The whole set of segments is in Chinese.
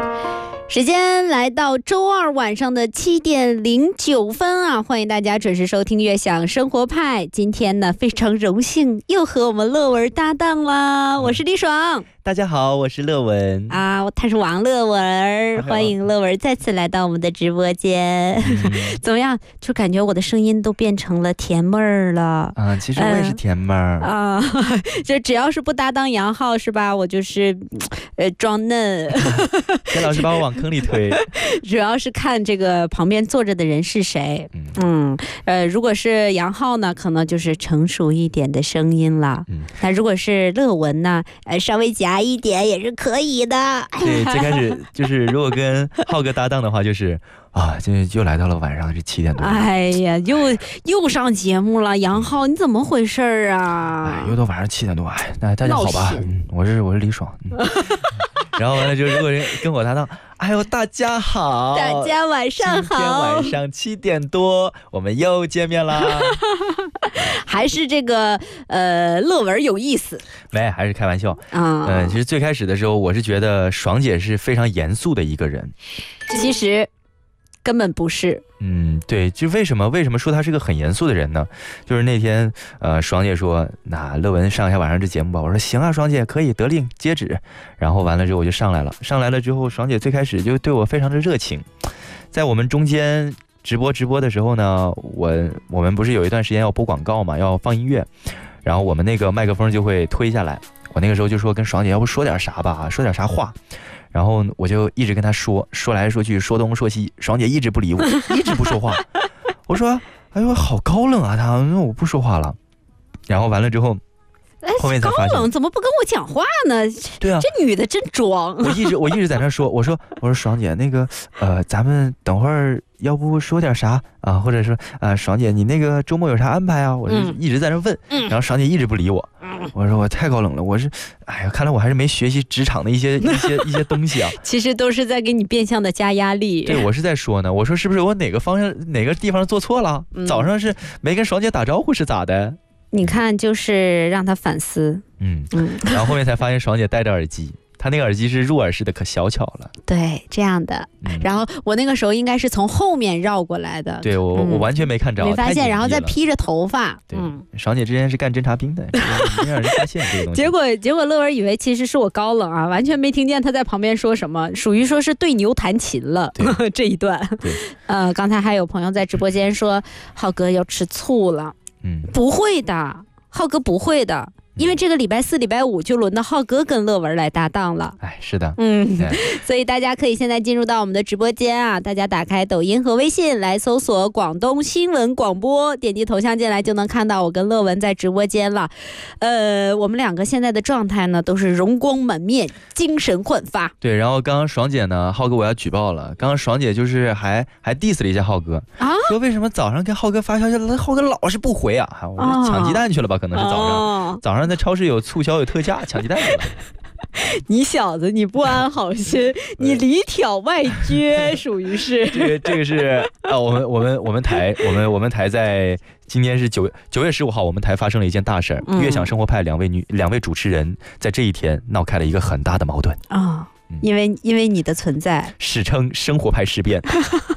时间来到周二晚上的7点09分啊，欢迎大家准时收听悦享生活派。今天呢，非常荣幸又和我们乐文搭档啦，我是李爽。 大家好，我是乐文啊，他是王乐文，欢迎乐文再次来到我们的直播间。怎么样？就感觉我的声音都变成了甜妹儿了啊！其实我也是甜妹儿啊，就只要是不搭档杨浩是吧？我就是装嫩。 田老师把我往坑里推。 主要是看这个旁边坐着的人是谁。如果是杨浩呢，可能就是成熟一点的声音了。那如果是乐文呢，稍微夹一点也是可以的。 对，最开始就是如果跟浩哥搭档的话，就是啊，就来到了晚上这7点多。 哎呀，又上节目了，杨浩你怎么回事啊？ 哎，又到晚上7点多，哎，那大家好吧？我是李爽。然后完了就如果跟我搭档，哎呦大家好， 大家晚上好， 今天晚上7点多我们又见面啦。 还是这个乐文有意思？ 没，还是开玩笑啊。其实最开始的时候，我是觉得爽姐是非常严肃的一个人， 其实根本不是。 对，就为什么说他是个很严肃的人呢？就是那天爽姐说，那乐文上一下晚上这节目吧。我说行啊，爽姐可以，得令接旨。然后完了之后我就上来了之后，爽姐最开始就对我非常的热情。在我们中间直播的时候呢，我们不是有一段时间要播广告嘛，要放音乐，然后我们那个麦克风就会推下来。我那个时候就说跟爽姐，要不说点啥吧，说点啥话。然后我就一直跟他说来说去，说东说西，爽姐一直不理我，一直不说话。我说哎呦好高冷啊他，那我不说话了。然后完了之后后面才发现高冷怎么不跟我讲话呢？ 对啊， 这女的真装。 我一直在那说，我说爽姐那个咱们等会儿要不说点啥啊，或者说爽姐你那个周末有啥安排啊？我就一直在那问，然后爽姐一直不理我。我说我太高冷了，我是哎呀，看来我还是没学习职场的一些东西啊。 其实都是在给你变相的加压力。 对，我是在说呢，我说是不是我哪个地方做错了？早上是没跟爽姐打招呼是咋的？ 你看，就是让他反思。 然后后面才发现爽姐戴着耳机，她那个耳机是入耳式的，可小巧了。 对，这样的。然后我那个时候应该是从后面绕过来的。 对，我完全没看着， 没发现，然后再披着头发。 对，爽姐之前是干侦察兵的，没让人发现这个东西。 结果乐文以为其实是我高冷啊，完全没听见他在旁边说什么，属于说是对牛弹琴了这一段。 对， 刚才还有朋友在直播间说浩哥要吃醋了。不会的，浩哥不会的，因为这个礼拜4、礼拜5就轮到浩哥跟乐文来搭档了。 哎，是的， 所以大家可以现在进入到我们的直播间啊，大家打开抖音和微信来搜索广东新闻广播，点击头像进来就能看到我跟乐文在直播间了。我们两个现在的状态呢都是容光满面，精神焕发。 对，然后刚刚爽姐呢，浩哥我要举报了，刚刚爽姐就是还 diss 了一下浩哥啊，说为什么早上跟浩哥发消息，浩哥老是不回啊？我说抢鸡蛋去了吧，可能是早上在超市有促销有特价，抢鸡蛋去了。 你小子，你不安好心，你里挑外撅，属于是这个是我们台在今天是9月15号，我们台发生了一件大事儿，悦享生活派两位主持人在这一天闹开了一个很大的矛盾啊，因为你的存在， 史称生活派事变。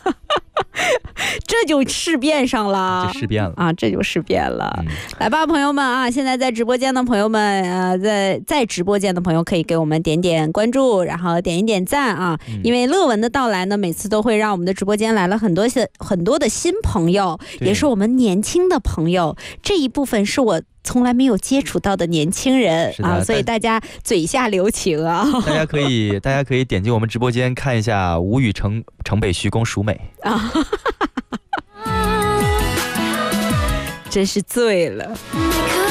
这就事变上了， 这事变了啊！这就事变了。来吧，朋友们啊！现在在直播间的朋友们，在直播间的朋友可以给我们点点关注，然后点一点赞啊！因为乐文的到来呢，每次都会让我们的直播间来了很多的新朋友，也是我们年轻的朋友。这一部分是我从来没有接触到的年轻人啊，所以大家嘴下留情啊！ 大家可以点击我们直播间看一下吴语城北徐公蜀美啊。 真是醉了。